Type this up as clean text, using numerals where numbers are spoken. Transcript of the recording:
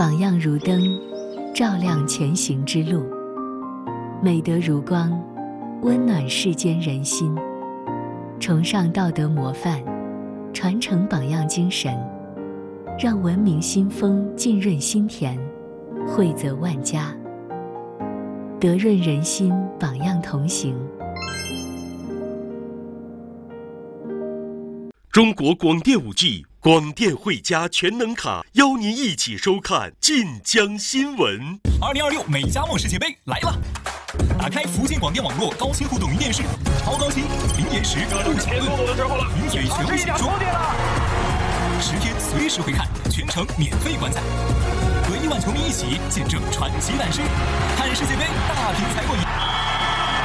榜样如灯，照亮前行之路；美德如光，温暖世间人心。崇尚道德模范，传承榜样精神，让文明新风浸润心田，惠泽万家。德润人心，榜样同行。 中国广电5G 广电汇佳全能卡，邀您一起收看晋江新闻。 2026美加墨世界杯来了！打开福建广电网络高清互动云电视，超高清，零延时，不卡顿，云体全部解说，10天随时回看，全程免费观赛，和1万球迷一起见证传奇诞生，看世界杯大品才过瘾。